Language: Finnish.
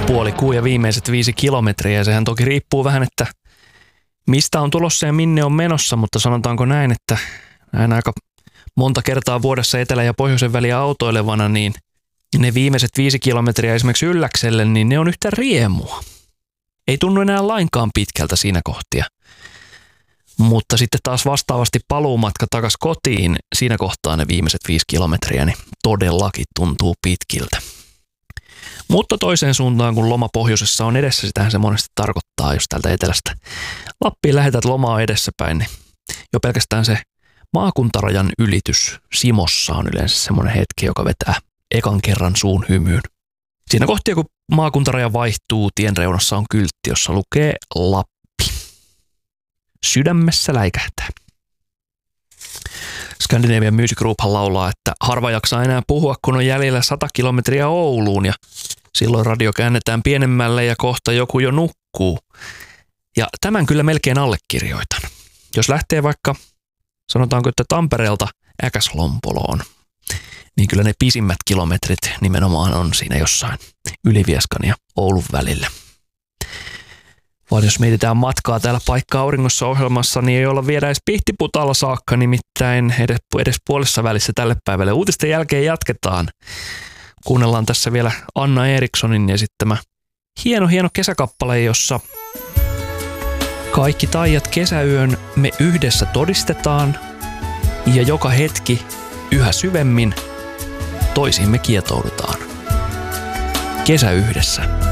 puolikuu ja viimeiset 5 kilometriä. Ja sehän toki riippuu vähän, että mistä on tulossa ja minne on menossa, mutta sanotaanko näin, että näin aika monta kertaa vuodessa etelä- ja pohjoisen väliä autoilevana, niin ne viimeiset 5 kilometriä esimerkiksi Ylläkselle, niin ne on yhtä riemua. Ei tunnu enää lainkaan pitkältä siinä kohtia. Mutta sitten taas vastaavasti paluumatka takaisin kotiin, siinä kohtaa ne viimeiset 5 kilometriä, niin todellakin tuntuu pitkiltä. Mutta toiseen suuntaan, kun loma pohjoisessa on edessä, sitähän se monesti tarkoittaa, jos täältä etelästä Lappiin lähetät lomaa edessäpäin, niin jo pelkästään se maakuntarajan ylitys Simossa on yleensä semmoinen hetki, joka vetää ekan kerran suun hymyyn. Siinä kohtia, kun maakuntaraja vaihtuu, tien reunassa on kyltti, jossa lukee Lappi. Sydämessä läikähtää. Scandinavian Music Grouphan laulaa, että harva jaksaa enää puhua, kun on jäljellä 100 kilometriä Ouluun ja silloin radio käännetään pienemmälle ja kohta joku jo nukkuu. Ja tämän kyllä melkein allekirjoitan. Jos lähtee vaikka, sanotaanko, että Tampereelta Äkäslompoloon, niin kyllä ne pisimmät kilometrit nimenomaan on siinä jossain Ylivieskan ja Oulun välillä. Vaan jos mietitään matkaa täällä Paikka auringossa -ohjelmassa, niin ei olla vielä edes Pihtiputaalla saakka, nimittäin edes puolessa välissä tälle päivälle. Uutisten jälkeen jatketaan. Kuunnellaan tässä vielä Anna Erikssonin esittämä hieno kesäkappale, jossa kaikki taijat kesäyön me yhdessä todistetaan ja joka hetki yhä syvemmin toisiimme kietoudutaan. Kesä yhdessä.